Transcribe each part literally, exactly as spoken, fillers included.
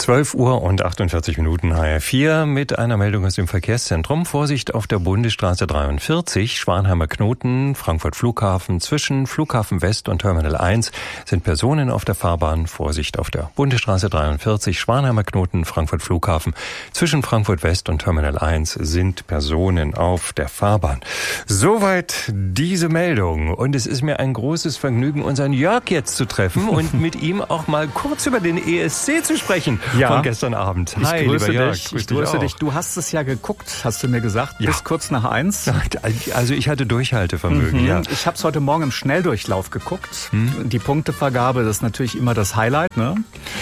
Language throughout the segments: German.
zwölf Uhr und achtundvierzig Minuten H R vier mit einer Meldung aus dem Verkehrszentrum. Vorsicht auf der Bundesstraße dreiundvierzig, Schwanheimer Knoten, Frankfurt Flughafen. Zwischen Flughafen West und Terminal eins sind Personen auf der Fahrbahn. Vorsicht auf der Bundesstraße dreiundvierzig, Schwanheimer Knoten, Frankfurt Flughafen. Zwischen Frankfurt West und Terminal eins sind Personen auf der Fahrbahn. Soweit diese Meldung. Und es ist mir ein großes Vergnügen, unseren Jörg jetzt zu treffen und mit ihm auch mal kurz über den E S C zu sprechen. Ja. Von gestern Abend. Ich Hi, grüße lieber Jörg. dich. Ich grüße dich. Du hast es ja geguckt, hast du mir gesagt, ja. bis kurz nach eins. Also ich hatte Durchhaltevermögen, mhm. ja. Ich habe es heute Morgen im Schnelldurchlauf geguckt. Hm? Die Punktevergabe, das ist natürlich immer das Highlight, ne?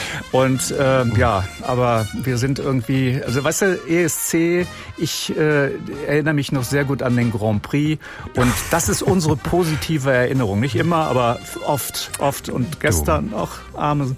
Und äh, oh. ja, aber wir sind irgendwie, also weißt du, E S C, ich äh, erinnere mich noch sehr gut an den Grand Prix und das ist unsere positive Erinnerung. Nicht immer, aber oft, oft. Und gestern du. auch arme...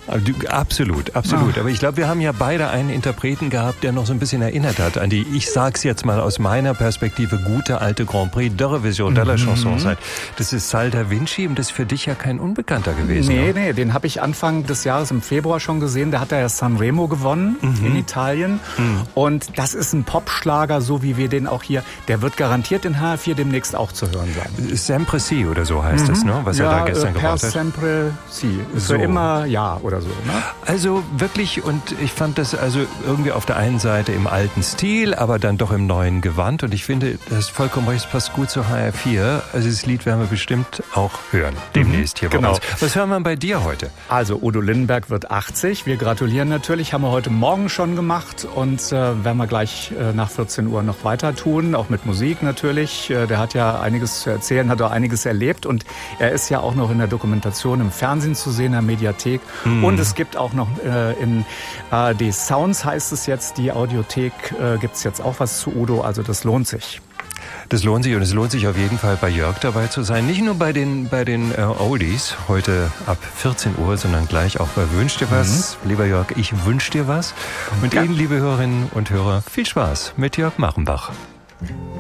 Absolut, absolut. Ach. Aber ich glaube, wir haben ja beide einen Interpreten gehabt, der noch so ein bisschen erinnert hat an die, ich sag's jetzt mal aus meiner Perspektive, gute alte Grand Prix de Revision de la mhm. Chanson. Das ist Sal da Vinci und das ist für dich ja kein Unbekannter gewesen. Nee, oder? nee, den habe ich Anfang des Jahres im Februar schon gesehen. Da hat er ja Sanremo gewonnen mhm. in Italien. Mhm. Und das ist ein Popschlager, so wie wir den auch hier, der wird garantiert in H R vier demnächst auch zu hören sein. Sempre Si oder so heißt es, mhm. ne? Was ja, er da gestern äh, gebracht hat. Per Sempre Si. So. Für immer ja oder so. Ne? Also wirklich, und ich fand das also irgendwie auf der einen Seite im alten Stil, aber dann doch im neuen Gewand. Und ich finde, das ist vollkommen recht, es passt gut zu H R vier. Also das Lied werden wir bestimmt auch hören, demnächst hier bei genau. uns. Was hören wir bei dir heute? Also Udo Lindenberg wird achtzig. Wir gratulieren natürlich, haben wir heute Morgen schon gemacht und äh, werden wir gleich äh, nach vierzehn Uhr noch weiter tun, auch mit Musik natürlich. Äh, der hat ja einiges zu erzählen, hat auch einiges erlebt und er ist ja auch noch in der Dokumentation im Fernsehen zu sehen, in der Mediathek. Hm. Und es gibt auch noch äh, in A R D Sounds heißt es jetzt, die Audiothek, äh, gibt's jetzt auch was zu Udo, also das lohnt sich. Das lohnt sich und es lohnt sich auf jeden Fall bei Jörg dabei zu sein. Nicht nur bei den bei den äh, Oldies heute ab vierzehn Uhr, sondern gleich auch bei Wünsch dir was. Mhm. Lieber Jörg, ich wünsch dir was. Und ja. Ihnen, liebe Hörerinnen und Hörer, viel Spaß mit Jörg Machenbach.